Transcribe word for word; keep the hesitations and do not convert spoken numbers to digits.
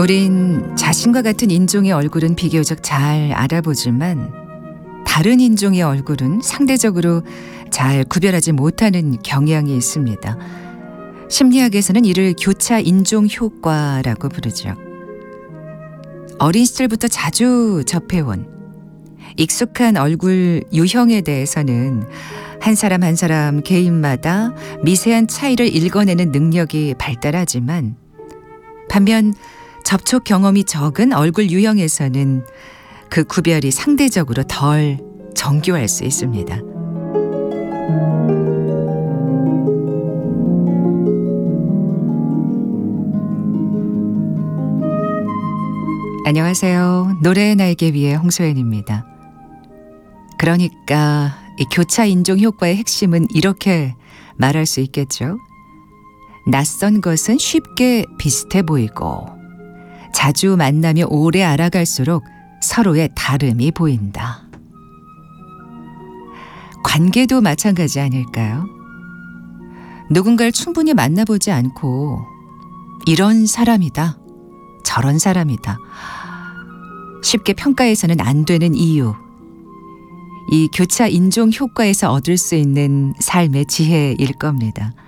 우린 자신과 같은 인종의 얼굴은 비교적 잘 알아보지만 다른 인종의 얼굴은 상대적으로 잘 구별하지 못하는 경향이 있습니다. 심리학에서는 이를 교차 인종 효과라고 부르죠. 어린 시절부터 자주 접해온 익숙한 얼굴 유형에 대해서는 한 사람 한 사람 개인마다 미세한 차이를 읽어내는 능력이 발달하지만 반면 접촉 경험이 적은 얼굴 유형에서는 그 구별이 상대적으로 덜 정교할 수 있습니다. 안녕하세요. 노래의 날개 위의 홍소연입니다. 그러니까 이 교차 인종 효과의 핵심은 이렇게 말할 수 있겠죠. 낯선 것은 쉽게 비슷해 보이고 자주 만나며 오래 알아갈수록 서로의 다름이 보인다. 관계도 마찬가지 아닐까요? 누군가를 충분히 만나보지 않고 이런 사람이다, 저런 사람이다 쉽게 평가해서는 안 되는 이유, 이 교차 인종 효과에서 얻을 수 있는 삶의 지혜일 겁니다.